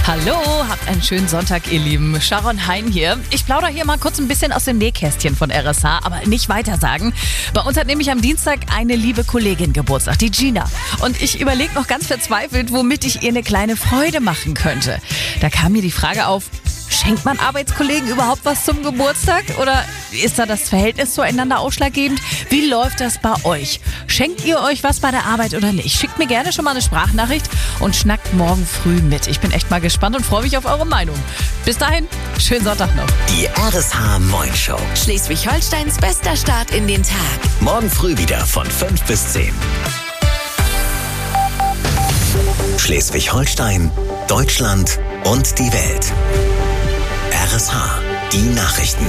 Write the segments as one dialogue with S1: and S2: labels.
S1: Hallo, habt einen schönen Sonntag, ihr Lieben. Sharon Hein hier. Ich plaudere hier mal kurz ein bisschen aus dem Nähkästchen von RSH, aber nicht weitersagen. Bei uns hat nämlich am Dienstag eine liebe Kollegin Geburtstag, die Gina. Und ich überlege noch ganz verzweifelt, womit ich ihr eine kleine Freude machen könnte. Da kam mir die Frage auf, schenkt man Arbeitskollegen überhaupt was zum Geburtstag? Oder ist da das Verhältnis zueinander ausschlaggebend? Wie läuft das bei euch? Schenkt ihr euch was bei der Arbeit oder nicht? Schickt mir gerne schon mal eine Sprachnachricht und schnackt morgen früh mit. Ich bin echt mal gespannt und freue mich auf eure Meinung. Bis dahin, schönen Sonntag noch.
S2: Die RSH Morning Show.
S3: Schleswig-Holsteins bester Start in den Tag.
S2: Morgen früh wieder von 5 bis 10. Schleswig-Holstein, Deutschland und die Welt. RSH, die Nachrichten.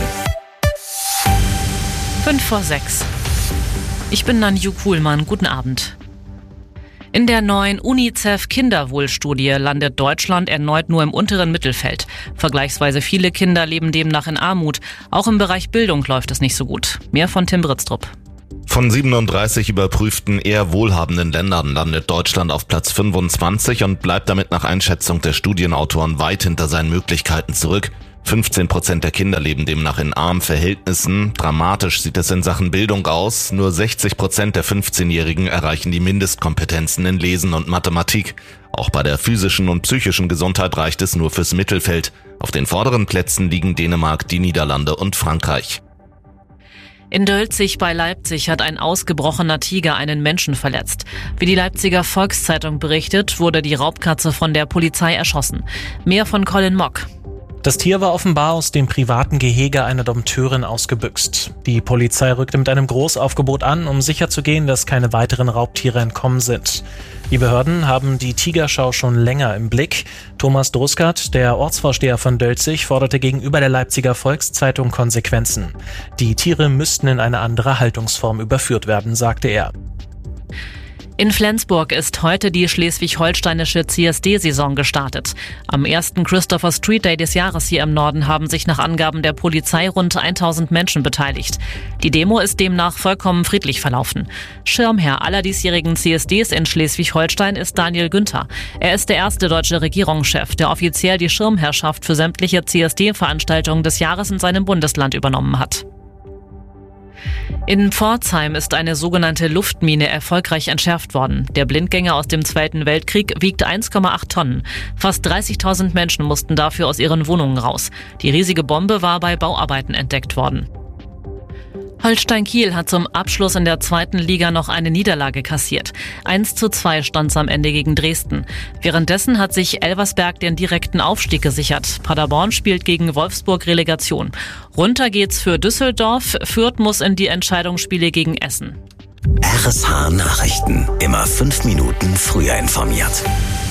S4: 5:06. Ich bin Nanju Kuhlmann. Guten Abend. In der neuen UNICEF-Kinderwohlstudie landet Deutschland erneut nur im unteren Mittelfeld. Vergleichsweise viele Kinder leben demnach in Armut. Auch im Bereich Bildung läuft es nicht so gut. Mehr von Tim Britztrup.
S5: Von 37 überprüften eher wohlhabenden Ländern landet Deutschland auf Platz 25 und bleibt damit nach Einschätzung der Studienautoren weit hinter seinen Möglichkeiten zurück. 15% der Kinder leben demnach in armen Verhältnissen. Dramatisch sieht es in Sachen Bildung aus. Nur 60% der 15-Jährigen erreichen die Mindestkompetenzen in Lesen und Mathematik. Auch bei der physischen und psychischen Gesundheit reicht es nur fürs Mittelfeld. Auf den vorderen Plätzen liegen Dänemark, die Niederlande und Frankreich.
S4: In Dölzig bei Leipzig hat ein ausgebrochener Tiger einen Menschen verletzt. Wie die Leipziger Volkszeitung berichtet, wurde die Raubkatze von der Polizei erschossen. Mehr von Colin Mock.
S6: Das Tier war offenbar aus dem privaten Gehege einer Dompteurin ausgebüxt. Die Polizei rückte mit einem Großaufgebot an, um sicherzugehen, dass keine weiteren Raubtiere entkommen sind. Die Behörden haben die Tigerschau schon länger im Blick. Thomas Druskert, der Ortsvorsteher von Dölzig, forderte gegenüber der Leipziger Volkszeitung Konsequenzen. Die Tiere müssten in eine andere Haltungsform überführt werden, sagte er.
S4: In Flensburg ist heute die schleswig-holsteinische CSD-Saison gestartet. Am ersten Christopher Street Day des Jahres hier im Norden haben sich nach Angaben der Polizei rund 1000 Menschen beteiligt. Die Demo ist demnach vollkommen friedlich verlaufen. Schirmherr aller diesjährigen CSDs in Schleswig-Holstein ist Daniel Günther. Er ist der erste deutsche Regierungschef, der offiziell die Schirmherrschaft für sämtliche CSD-Veranstaltungen des Jahres in seinem Bundesland übernommen hat. In Pforzheim ist eine sogenannte Luftmine erfolgreich entschärft worden. Der Blindgänger aus dem Zweiten Weltkrieg wiegt 1,8 Tonnen. Fast 30.000 Menschen mussten dafür aus ihren Wohnungen raus. Die riesige Bombe war bei Bauarbeiten entdeckt worden. Holstein Kiel hat zum Abschluss in der 2. Liga noch eine Niederlage kassiert. 1:2 stand es am Ende gegen Dresden. Währenddessen hat sich Elversberg den direkten Aufstieg gesichert. Paderborn spielt gegen Wolfsburg Relegation. Runter geht's für Düsseldorf. Fürth muss in die Entscheidungsspiele gegen Essen.
S2: RSH Nachrichten. Immer 5 Minuten früher informiert.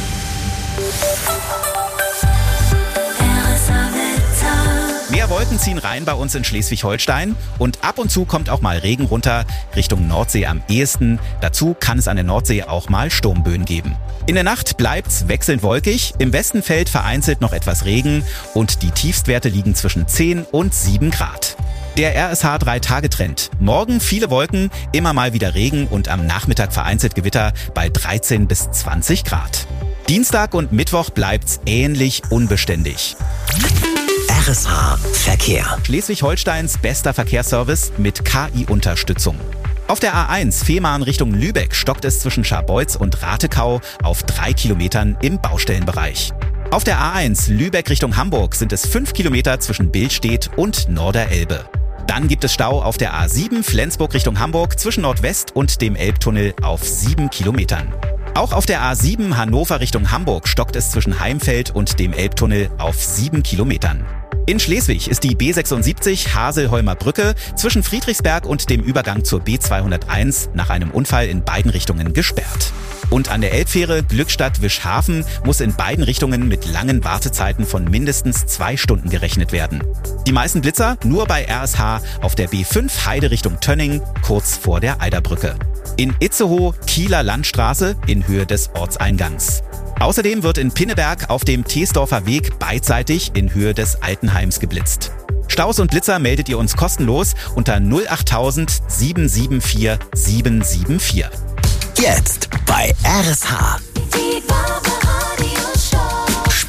S7: Mehr Wolken ziehen rein bei uns in Schleswig-Holstein und ab und zu kommt auch mal Regen runter, Richtung Nordsee am ehesten. Dazu kann es an der Nordsee auch mal Sturmböen geben. In der Nacht bleibt's wechselnd wolkig, im Westen fällt vereinzelt noch etwas Regen und die Tiefstwerte liegen zwischen 10 und 7 Grad. Der RSH 3-Tage-Trend. Morgen viele Wolken, immer mal wieder Regen und am Nachmittag vereinzelt Gewitter bei 13 bis 20 Grad. Dienstag und Mittwoch bleibt's ähnlich unbeständig.
S2: RSH Verkehr.
S7: Schleswig-Holsteins bester Verkehrsservice mit KI-Unterstützung. Auf der A1 Fehmarn Richtung Lübeck stockt es zwischen Scharbeutz und Ratekau auf 3 Kilometern im Baustellenbereich. Auf der A1 Lübeck Richtung Hamburg sind es 5 Kilometer zwischen Billstedt und Norderelbe. Dann gibt es Stau auf der A7 Flensburg Richtung Hamburg zwischen Nordwest und dem Elbtunnel auf 7 Kilometern. Auch auf der A7 Hannover Richtung Hamburg stockt es zwischen Heimfeld und dem Elbtunnel auf 7 Kilometern. In Schleswig ist die B76 Haselholmer Brücke zwischen Friedrichsberg und dem Übergang zur B201 nach einem Unfall in beiden Richtungen gesperrt. Und an der Elbfähre Glückstadt-Wischhafen muss in beiden Richtungen mit langen Wartezeiten von mindestens 2 Stunden gerechnet werden. Die meisten Blitzer nur bei RSH auf der B5 Heide Richtung Tönning, kurz vor der Eiderbrücke. In Itzehoe Kieler Landstraße in Höhe des Ortseingangs. Außerdem wird in Pinneberg auf dem Teesdorfer Weg beidseitig in Höhe des Altenheims geblitzt. Staus und Blitzer meldet ihr uns kostenlos unter 08000 774 774.
S2: Jetzt bei RSH.
S3: Die Barbara Radio Show.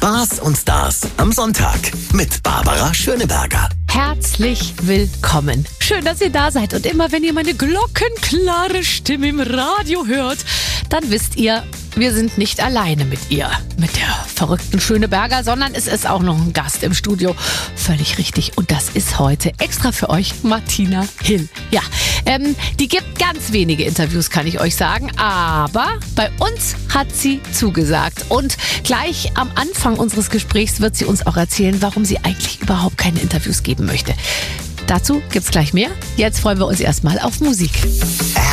S2: Spaß und Stars am Sonntag mit Barbara Schöneberger.
S8: Herzlich willkommen. Schön, dass ihr da seid. Und immer, wenn ihr meine glockenklare Stimme im Radio hört, dann wisst ihr, wir sind nicht alleine mit ihr, mit der verrückten Schöneberger, sondern es ist auch noch ein Gast im Studio. Völlig richtig. Und das ist heute extra für euch Martina Hill. Ja, die gibt ganz wenige Interviews, kann ich euch sagen. Aber bei uns hat sie zugesagt. Und gleich am Anfang unseres Gesprächs wird sie uns auch erzählen, warum sie eigentlich überhaupt keine Interviews geben möchte. Dazu gibt's gleich mehr. Jetzt freuen wir uns erstmal auf Musik.